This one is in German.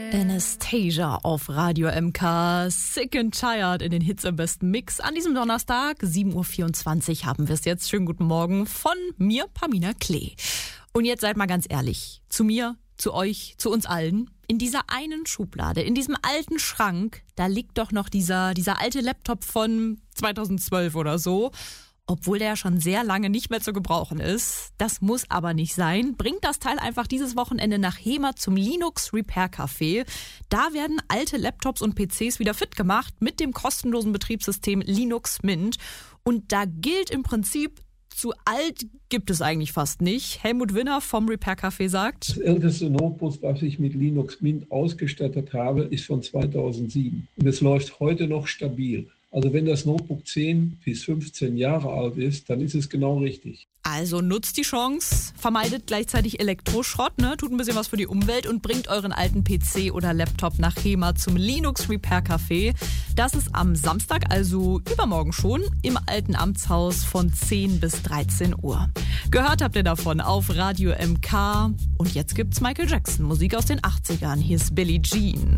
Anastasia auf Radio MK, Sick and Tired in den Hits im besten Mix. An diesem Donnerstag, 7.24 Uhr haben wir es jetzt. Schönen guten Morgen von mir, Pamina Klee. Und jetzt seid mal ganz ehrlich, zu mir, zu euch, zu uns allen. In dieser einen Schublade, in diesem alten Schrank, da liegt doch noch dieser alte Laptop von 2012 oder so. Obwohl der schon sehr lange nicht mehr zu gebrauchen ist. Das muss aber nicht sein. Bringt das Teil einfach dieses Wochenende nach Hema zum Linux Repair Café. Da werden alte Laptops und PCs wieder fit gemacht mit dem kostenlosen Betriebssystem Linux Mint. Und da gilt im Prinzip, zu alt gibt es eigentlich fast nicht. Helmut Winner vom Repair Café sagt: Das älteste Notebook, was ich mit Linux Mint ausgestattet habe, ist von 2007. Und es läuft heute noch stabil. Also wenn das Notebook 10 bis 15 Jahre alt ist, dann ist es genau richtig. Also nutzt die Chance, vermeidet gleichzeitig Elektroschrott, tut ein bisschen was für die Umwelt und bringt euren alten PC oder Laptop nach Hema zum Linux Repair Café. Das ist am Samstag, also übermorgen schon, im alten Amtshaus von 10 bis 13 Uhr. Gehört habt ihr davon auf Radio MK. Und jetzt gibt's Michael Jackson, Musik aus den 80ern. Hier ist Billie Jean.